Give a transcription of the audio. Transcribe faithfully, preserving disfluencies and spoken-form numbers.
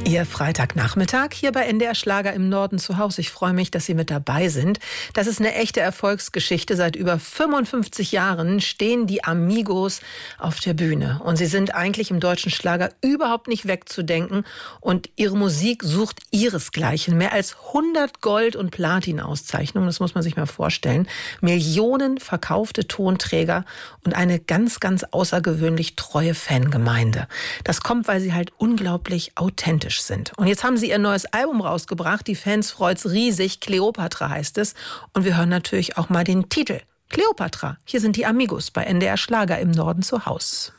Ihr Freitagnachmittag hier bei N D R Schlager im Norden zu Hause. Ich freue mich, dass Sie mit dabei sind. Das ist eine echte Erfolgsgeschichte. Seit über fünfundfünfzig Jahren stehen die Amigos auf der Bühne. Und sie sind eigentlich im deutschen Schlager überhaupt nicht wegzudenken. Und ihre Musik sucht ihresgleichen. Mehr als hundert Gold- und Platin-Auszeichnungen, das muss man sich mal vorstellen. Millionen verkaufte Tonträger und eine ganz, ganz außergewöhnlich treue Fangemeinde. Das kommt, weil sie halt unglaublich authentisch sind. Und jetzt haben sie ihr neues Album rausgebracht. Die Fans freut's riesig. Kleopatra heißt es. Und wir hören natürlich auch mal den Titel. Kleopatra. Hier sind die Amigos bei N D R Schlager im Norden zu Haus.